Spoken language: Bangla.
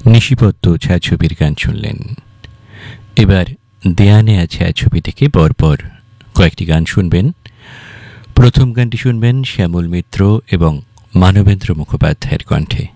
নিশিপদ্ম ছায়াছবির গান শুনলেন। এবার দেয়ানে ছায়াছবি থেকে পরপর কয়েকটি গান শুনবেন। প্রথম গানটি শুনবেন শ্যামল মিত্র এবং মানবেন্দ্র মুখোপাধ্যায়ের কণ্ঠে।